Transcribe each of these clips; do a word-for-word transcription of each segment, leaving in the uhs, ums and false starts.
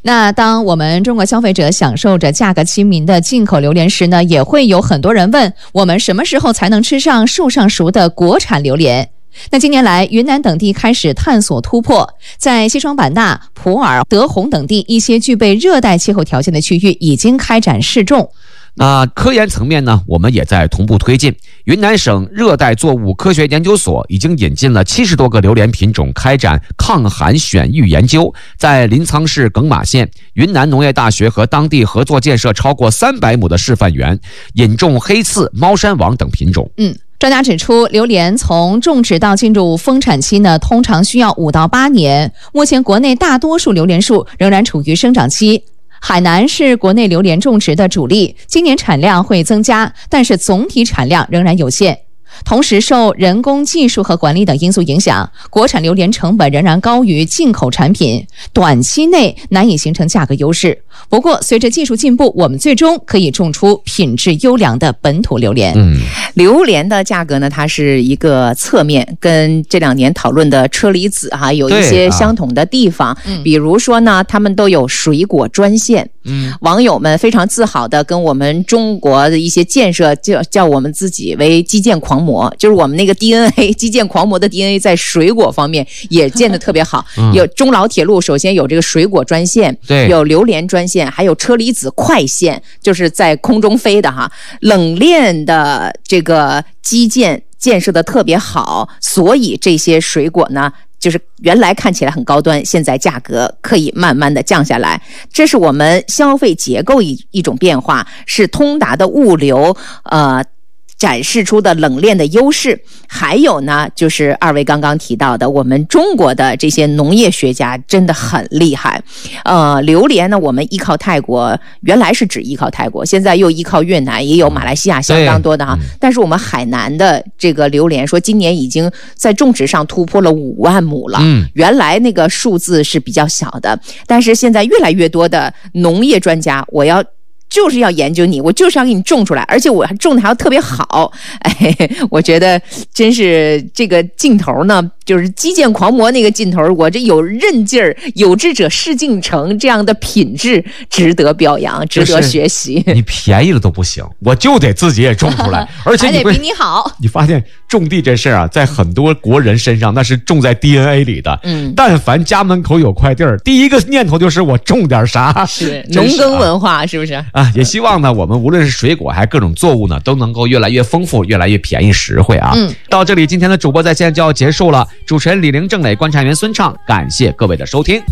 那当我们中国消费者享受着价格亲民的进口榴莲时呢，也会有很多人问我们什么时候才能吃上树上熟的国产榴莲。那近年来，云南等地开始探索突破，在西双版纳、普洱、德宏等地一些具备热带气候条件的区域已经开展试种。 那科研层面呢，我们也在同步推进。云南省热带作物科学研究所已经引进了七十多个榴莲品种，开展抗寒选育研究。在临沧市耿马县，云南农业大学和当地合作建设超过三百亩的示范园，引种黑刺、猫山王等品种。 嗯。专家指出，榴莲从种植到进入丰产期呢，通常需要五到八年。目前国内大多数榴莲树仍然处于生长期。海南是国内榴莲种植的主力，今年产量会增加，但是总体产量仍然有限。同时，受人工技术和管理等因素影响，国产榴莲成本仍然高于进口产品，短期内难以形成价格优势。不过，随着技术进步，我们最终可以种出品质优良的本土榴莲。 嗯，榴莲的价格呢，它是一个侧面，跟这两年讨论的车厘子哈、啊、有一些相同的地方。嗯、比如说呢，他们都有水果专线。嗯，网友们非常自豪的跟我们中国的一些建设叫叫我们自己为基建狂魔，就是我们那个 D N A 基建狂魔的 D N A 在水果方面也建得特别好。嗯、有中老铁路首先有这个水果专线，对，有榴莲专线，还有车厘子快线，就是在空中飞的哈。冷链的这个基建建设的特别好，所以这些水果呢，就是原来看起来很高端，现在价格可以慢慢的降下来，这是我们消费结构一一种变化，是通达的物流呃展示出的冷链的优势。还有呢，就是二位刚刚提到的，我们中国的这些农业学家真的很厉害。呃，榴莲呢，我们依靠泰国，原来是只依靠泰国，现在又依靠越南，也有马来西亚相当多的哈。但是我们海南的这个榴莲说，今年已经在种植上突破了五万亩了。嗯，原来那个数字是比较小的，但是现在越来越多的农业专家，我要。就是要研究你，我就是要给你种出来，而且我还种的还要特别好。哎，我觉得真是这个劲头呢，就是基建狂魔那个劲头，我这有韧劲儿，有志者事竟成，这样的品质值得表扬，值得学习。 你便宜了都不行，我就得自己也种出来，而且你还得比你好。 你发现种地这事儿啊，在很多国人身上那是种在 D N A 里的。嗯，但凡家门口有块地儿，第一个念头就是我种点啥。 是农耕文化，是不是？ 啊，也希望呢，我们无论是水果还是各种作物呢，都能够越来越丰富，越来越便宜实惠啊。嗯，到这里，今天的主播在线就要结束了。主持人李玲、郑磊、观察员孙畅，感谢各位的收听。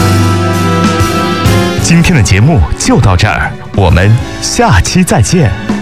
今天的节目就到这儿，我们下期再见。